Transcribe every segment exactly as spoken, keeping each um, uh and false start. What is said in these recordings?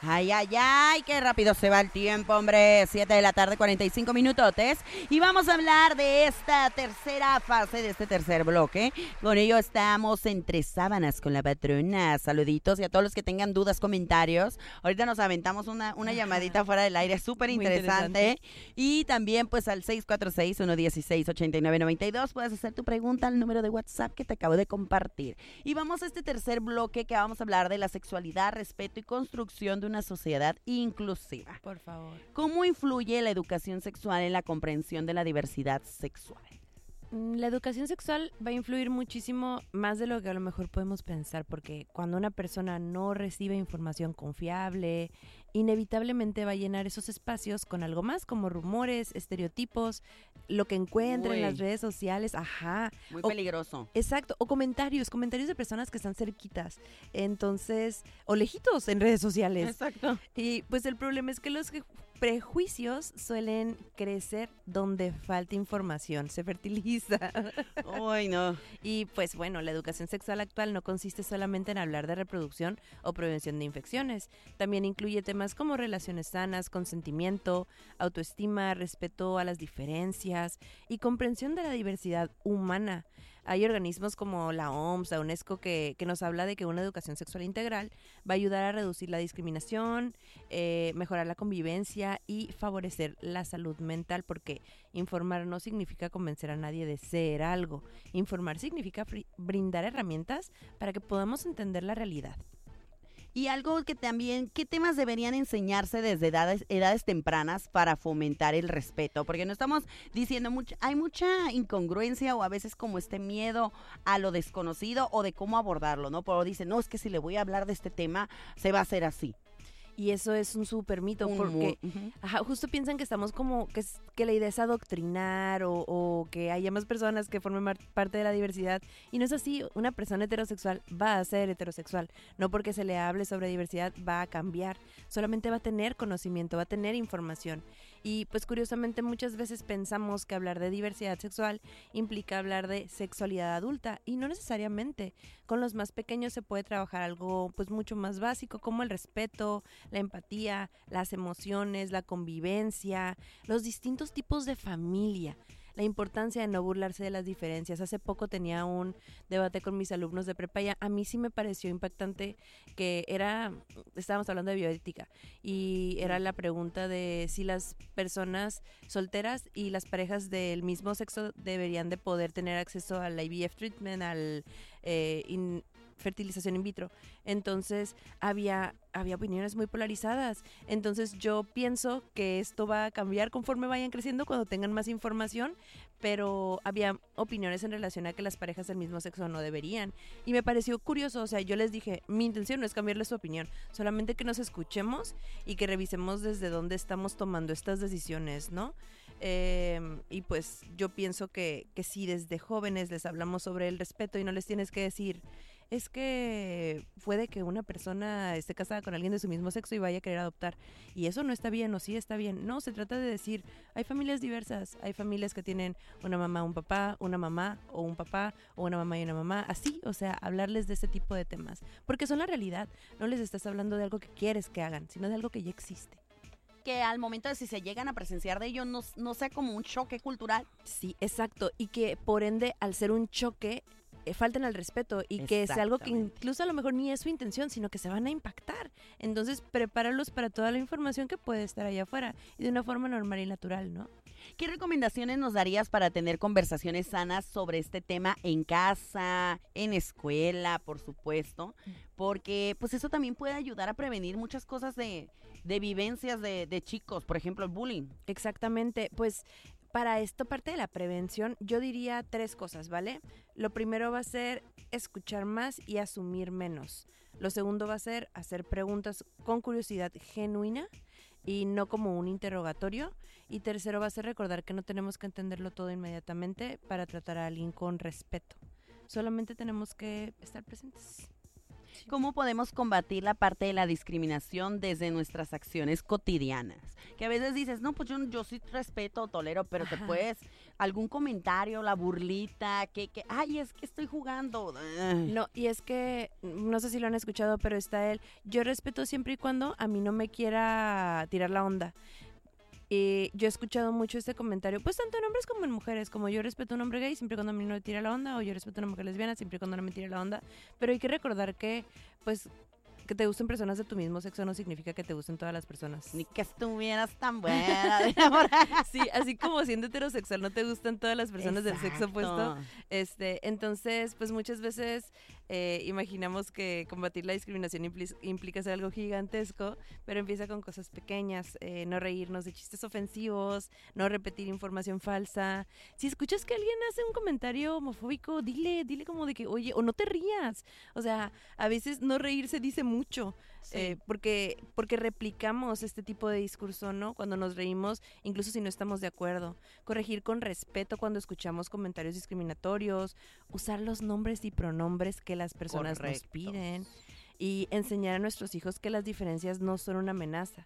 Ay, ay, ay, qué rápido se va el tiempo, hombre. Siete de la tarde, cuarenta y cinco minutotes. Y vamos a hablar de esta tercera fase, de este tercer bloque. Con ello estamos entre sábanas con la patrona. Saluditos y a todos los que tengan dudas, comentarios. Ahorita nos aventamos una, una llamadita fuera del aire súper interesante. Y también pues al seis cuatro seis, uno uno seis, ocho nueve nueve dos puedes hacer tu pregunta al número de WhatsApp que te acabo de compartir. Y vamos a este tercer bloque que vamos a hablar de la sexualidad, respeto y construcción de una sociedad inclusiva. Por favor. ¿Cómo influye la educación sexual en la comprensión de la diversidad sexual? La educación sexual va a influir muchísimo más de lo que a lo mejor podemos pensar, porque cuando una persona no recibe información confiable, inevitablemente va a llenar esos espacios con algo más, como rumores, estereotipos, lo que encuentra Uy. en las redes sociales, ajá. Muy o, peligroso. Exacto, o comentarios, comentarios de personas que están cerquitas, entonces, o lejitos en redes sociales. Exacto. Y pues el problema es que los prejuicios suelen crecer donde falta información, se fertiliza. Uy, no. Y pues bueno, la educación sexual actual no consiste solamente en hablar de reproducción o prevención de infecciones, también incluye temas como relaciones sanas, consentimiento, autoestima, respeto a las diferencias y comprensión de la diversidad humana. Hay organismos como la O M S, la UNESCO, que, que nos habla de que una educación sexual integral va a ayudar a reducir la discriminación, eh, mejorar la convivencia y favorecer la salud mental, porque informar no significa convencer a nadie de ser algo. Informar significa fri- brindar herramientas para que podamos entender la realidad. Y algo que también, ¿qué temas deberían enseñarse desde edades, edades tempranas para fomentar el respeto? Porque no estamos diciendo mucho, hay mucha incongruencia o a veces como este miedo a lo desconocido o de cómo abordarlo, ¿no? Pero dicen, no, es que si le voy a hablar de este tema, se va a hacer así. Y eso es un súper mito, Un porque mu- ujú. ajá, justo piensan que estamos como, que, es- que la idea es adoctrinar o, o que haya más personas que formen mar- parte de la diversidad. Y no es así, una persona heterosexual va a ser heterosexual. No porque se le hable sobre diversidad va a cambiar, solamente va a tener conocimiento, va a tener información. Y pues curiosamente muchas veces pensamos que hablar de diversidad sexual implica hablar de sexualidad adulta, y no necesariamente. Con los más pequeños se puede trabajar algo pues mucho más básico, como el respeto, la empatía, las emociones, la convivencia, los distintos tipos de familia, la importancia de no burlarse de las diferencias. Hace poco tenía un debate con mis alumnos de prepa y a a mí sí me pareció impactante, que era, estábamos hablando de bioética y era la pregunta de si las personas solteras y las parejas del mismo sexo deberían de poder tener acceso al I V F treatment, al eh, in- fertilización in vitro. Entonces había, había opiniones muy polarizadas. Entonces yo pienso que esto va a cambiar conforme vayan creciendo, cuando tengan más información, pero había opiniones en relación a que las parejas del mismo sexo no deberían. Y me pareció curioso, o sea, yo les dije, mi intención no es cambiarles su opinión, solamente que nos escuchemos y que revisemos desde dónde estamos tomando estas decisiones, ¿no? Eh, y pues yo pienso que, que si desde jóvenes les hablamos sobre el respeto y no les tienes que decir, es que puede que una persona esté casada con alguien de su mismo sexo y vaya a querer adoptar, y eso no está bien o sí está bien. No, se trata de decir, hay familias diversas, hay familias que tienen una mamá, un papá, una mamá o un papá, o una mamá y una mamá, así, o sea, hablarles de ese tipo de temas, porque son la realidad. No les estás hablando de algo que quieres que hagan, sino de algo que ya existe. Que al momento de si se llegan a presenciar de ello no, no sea como un choque cultural. Sí, exacto, y que por ende, al ser un choque, eh, falten al respeto, y que sea algo que Exactamente. incluso a lo mejor ni es su intención, sino que se van a impactar. Entonces, prepáralos para toda la información que puede estar allá afuera y de una forma normal y natural, ¿no? ¿Qué recomendaciones nos darías para tener conversaciones sanas sobre este tema en casa, en escuela, por supuesto? Porque pues eso también puede ayudar a prevenir muchas cosas de, de vivencias de, de chicos, por ejemplo el bullying. Exactamente, pues para esta parte de la prevención yo diría tres cosas, ¿vale? Lo primero va a ser escuchar más y asumir menos. Lo segundo va a ser hacer preguntas con curiosidad genuina y no como un interrogatorio. Y tercero va a ser recordar que no tenemos que entenderlo todo inmediatamente para tratar a alguien con respeto. Solamente tenemos que estar presentes. ¿Cómo podemos combatir la parte de la discriminación desde nuestras acciones cotidianas? Que a veces dices, no, pues yo, yo sí respeto, tolero, pero Ajá. te puedes, algún comentario, la burlita, que, que, ay, es que estoy jugando. No, y es que, no sé si lo han escuchado, pero está él, yo respeto siempre y cuando a mí no me quiera tirar la onda. Eh, yo he escuchado mucho este comentario, pues tanto en hombres como en mujeres, como yo respeto a un hombre gay siempre y cuando a mí no me tira la onda, o yo respeto a una mujer lesbiana siempre y cuando no me tire la onda, pero hay que recordar que, pues, que te gusten personas de tu mismo sexo no significa que te gusten todas las personas. Ni que estuvieras tan buena. Sí, así como siendo heterosexual no te gustan todas las personas Exacto. del sexo opuesto. Este, entonces, pues muchas veces eh, imaginamos que combatir la discriminación impli- implica hacer algo gigantesco, pero empieza con cosas pequeñas, eh, no reírnos de chistes ofensivos, no repetir información falsa. Si escuchas que alguien hace un comentario homofóbico, dile, dile como de que, oye, o no te rías. O sea, a veces no reírse dice mucho. mucho, sí. eh, porque, porque replicamos este tipo de discurso, ¿no? Cuando nos reímos, incluso si no estamos de acuerdo. Corregir con respeto cuando escuchamos comentarios discriminatorios, usar los nombres y pronombres que las personas Correctos. nos piden y enseñar a nuestros hijos que las diferencias no son una amenaza.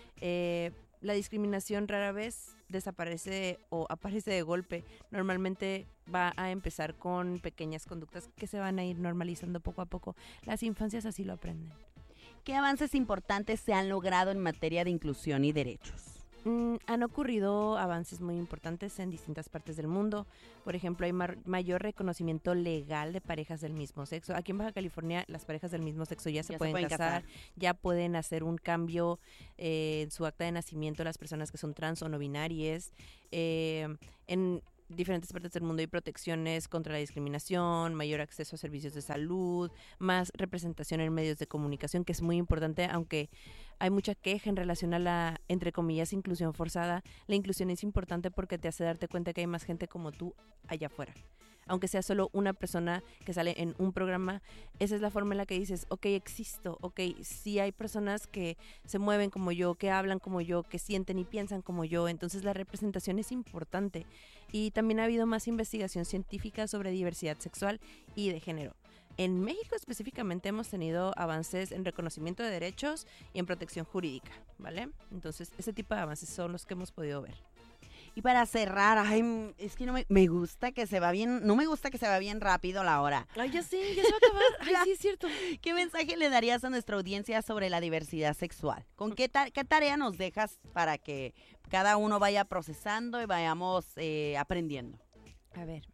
Eh, la discriminación rara vez desaparece o aparece de golpe. Normalmente va a empezar con pequeñas conductas que se van a ir normalizando poco a poco. Las infancias así lo aprenden. ¿Qué avances importantes se han logrado en materia de inclusión y derechos? Mm, han ocurrido avances muy importantes en distintas partes del mundo. Por ejemplo, hay mar- mayor reconocimiento legal de parejas del mismo sexo. Aquí en Baja California las parejas del mismo sexo ya se, ya pueden, se pueden casar, casar, ya pueden hacer un cambio eh, en su acta de nacimiento las personas que son trans o no binarias. Eh, en diferentes partes del mundo hay protecciones contra la discriminación, mayor acceso a servicios de salud, más representación en medios de comunicación, que es muy importante, aunque hay mucha queja en relación a la, entre comillas, inclusión forzada. La inclusión es importante porque te hace darte cuenta que hay más gente como tú allá afuera. Aunque sea solo una persona que sale en un programa, esa es la forma en la que dices, ok, existo, ok, sí hay personas que se mueven como yo, que hablan como yo, que sienten y piensan como yo, entonces la representación es importante. Y también ha habido más investigación científica sobre diversidad sexual y de género. En México específicamente hemos tenido avances en reconocimiento de derechos y en protección jurídica, ¿vale? Entonces, ese tipo de avances son los que hemos podido ver. Y para cerrar, ay, es que no me, me gusta que se va bien, no me gusta que se va bien rápido la hora. Ay, ya sí, ya se va a acabar. Ay, sí, es cierto. ¿Qué mensaje le darías a nuestra audiencia sobre la diversidad sexual? ¿Con qué, ta- qué tarea nos dejas para que cada uno vaya procesando y vayamos eh, aprendiendo? A ver,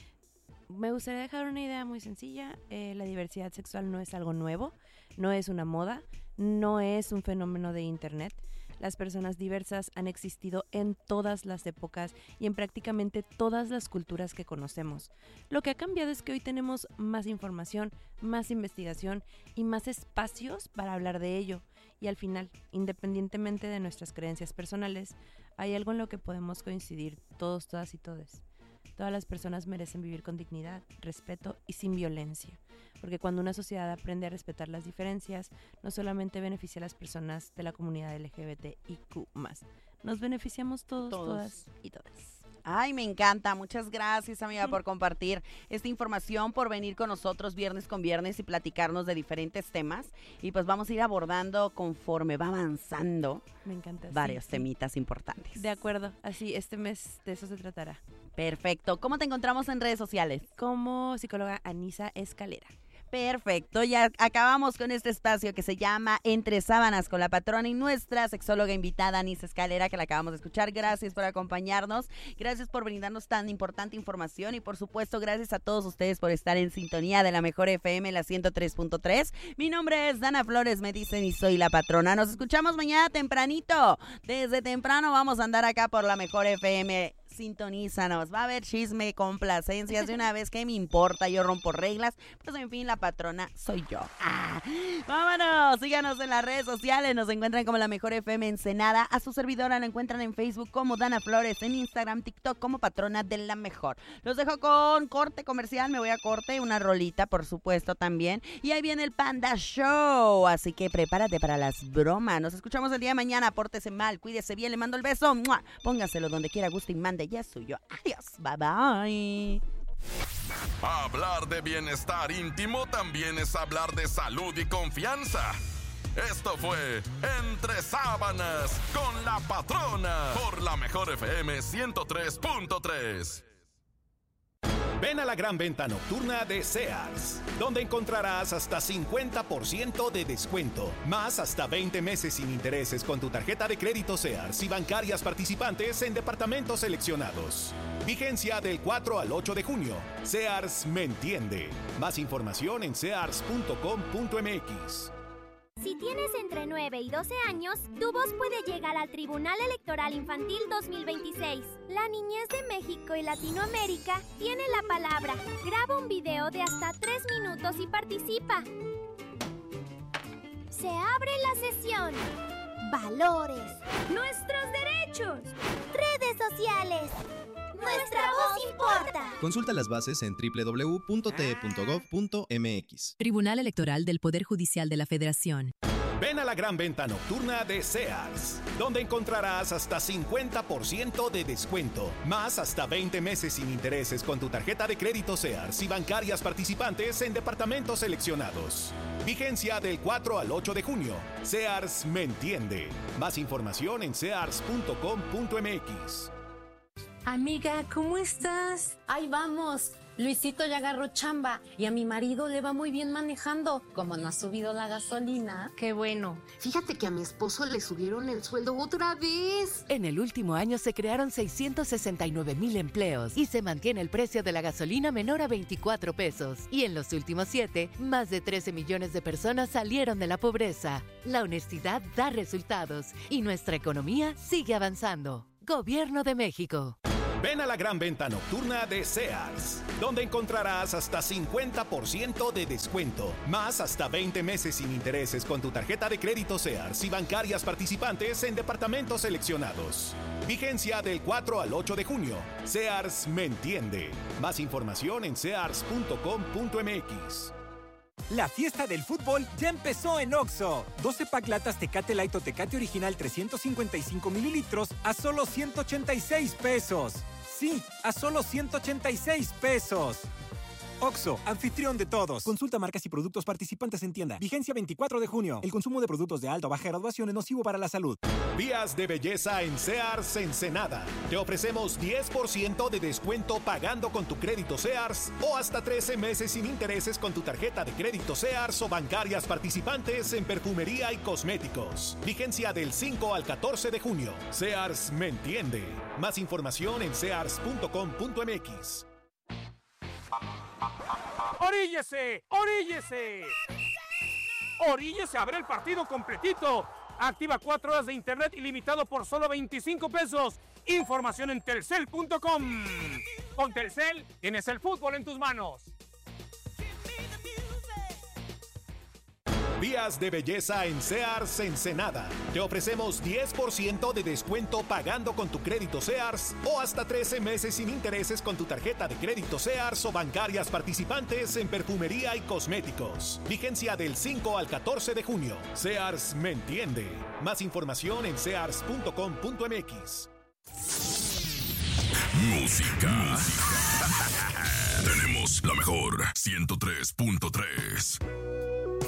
me gustaría dejar una idea muy sencilla. Eh, la diversidad sexual no es algo nuevo, no es una moda, no es un fenómeno de internet. Las personas diversas han existido en todas las épocas y en prácticamente todas las culturas que conocemos. Lo que ha cambiado es que hoy tenemos más información, más investigación y más espacios para hablar de ello. Y al final, independientemente de nuestras creencias personales, hay algo en lo que podemos coincidir todos, todas y todes. Todas las personas merecen vivir con dignidad, respeto y sin violencia. Porque cuando una sociedad aprende a respetar las diferencias, no solamente beneficia a las personas de la comunidad L G B T I Q más, nos beneficiamos todos, todos. todas y todas. Ay, me encanta. Muchas gracias, amiga, por compartir esta información, por venir con nosotros viernes con viernes y platicarnos de diferentes temas. Y pues vamos a ir abordando conforme va avanzando. Me encanta. Varios sí, temitas sí. importantes. De acuerdo. Así, este mes de eso se tratará. Perfecto. ¿Cómo te encontramos en redes sociales? Como psicóloga Anisa Escalera. Perfecto, ya acabamos con este espacio que se llama Entre Sábanas con la Patrona y nuestra sexóloga invitada Anisa Escalera, que la acabamos de escuchar. Gracias por acompañarnos, gracias por brindarnos tan importante información y por supuesto gracias a todos ustedes por estar en sintonía de la mejor F M, la ciento tres punto tres. Mi nombre es Dana Flores, me dicen, y soy la patrona. Nos escuchamos mañana tempranito. Desde temprano vamos a andar acá por la mejor F M. Sintonízanos, va a haber chisme, complacencias, de una vez, que me importa, yo rompo reglas, pues en fin, la patrona soy yo. Ah, vámonos, síganos en las redes sociales, nos encuentran como la mejor F M Ensenada, a su servidora la encuentran en Facebook como Dana Flores, en Instagram, TikTok como patrona de la mejor. Los dejo con corte comercial, me voy a corte, una rolita por supuesto también, y ahí viene el Panda Show, así que prepárate para las bromas. Nos escuchamos el día de mañana, pórtese mal, cuídese bien, le mando el beso, ¡mua! Póngaselo donde quiera, guste y mande, ya es suyo. Adiós, bye bye. Hablar de bienestar íntimo también es hablar de salud y confianza. Esto fue Entre Sábanas con la Patrona por la Mejor F M ciento tres punto tres. Ven a la gran venta nocturna de Sears, donde encontrarás hasta cincuenta por ciento de descuento, más hasta veinte meses sin intereses con tu tarjeta de crédito Sears y bancarias participantes en departamentos seleccionados. Vigencia del cuatro al ocho de junio. Sears me entiende. Más información en sears punto com punto m x. Si tienes entre nueve y doce años, tu voz puede llegar al Tribunal Electoral Infantil dos mil veintiséis. La niñez de México y Latinoamérica tiene la palabra. Graba un video de hasta tres minutos y participa. Se abre la sesión. Valores. Nuestros derechos. Redes sociales. Nuestra voz importa. Consulta las bases en doble u doble u doble u punto t e punto gov punto m x. Tribunal Electoral del Poder Judicial de la Federación. Ven a la gran venta nocturna de Sears, donde encontrarás hasta cincuenta por ciento de descuento, más hasta veinte meses sin intereses con tu tarjeta de crédito Sears y bancarias participantes en departamentos seleccionados. Vigencia del cuatro al ocho de junio. Sears me entiende. Más información en sears punto com punto m x. Amiga, ¿cómo estás? Ahí vamos. Luisito ya agarró chamba y a mi marido le va muy bien manejando. Como no ha subido la gasolina. Qué bueno. Fíjate que a mi esposo le subieron el sueldo otra vez. En el último año se crearon seiscientos sesenta y nueve mil empleos y se mantiene el precio de la gasolina menor a veinticuatro pesos. Y en los últimos siete, más de trece millones de personas salieron de la pobreza. La honestidad da resultados y nuestra economía sigue avanzando. Gobierno de México. Ven a la gran venta nocturna de Sears, donde encontrarás hasta cincuenta por ciento de descuento, más hasta veinte meses sin intereses con tu tarjeta de crédito Sears y bancarias participantes en departamentos seleccionados. Vigencia del cuatro al ocho de junio. Sears me entiende. Más información en sears punto com punto m x. La fiesta del fútbol ya empezó en Oxxo. doce pack latas Tecate Light o Tecate Original trescientos cincuenta y cinco mililitros a solo ciento ochenta y seis pesos. Sí, a solo ciento ochenta y seis pesos. Oxxo, anfitrión de todos. Consulta marcas y productos participantes en tienda. Vigencia veinticuatro de junio. El consumo de productos de alta o baja graduación es nocivo para la salud. Días de belleza en Sears Ensenada. Te ofrecemos diez por ciento de descuento pagando con tu crédito Sears o hasta trece meses sin intereses con tu tarjeta de crédito Sears o bancarias participantes en perfumería y cosméticos. Vigencia del cinco al catorce de junio. Sears me entiende. Más información en sears punto com punto m x. ¡Oríllese! ¡Oríllese! ¡Oríllese a ver el partido completito! Activa cuatro horas de internet ilimitado por solo veinticinco pesos. Información en telcel punto com. Con Telcel tienes el fútbol en tus manos. Días de belleza en Sears Ensenada. Te ofrecemos diez por ciento de descuento pagando con tu crédito Sears o hasta trece meses sin intereses con tu tarjeta de crédito Sears o bancarias participantes en perfumería y cosméticos. Vigencia del cinco al catorce de junio. Sears me entiende. Más información en sears punto com punto m x. Música. Tenemos la mejor ciento tres punto tres.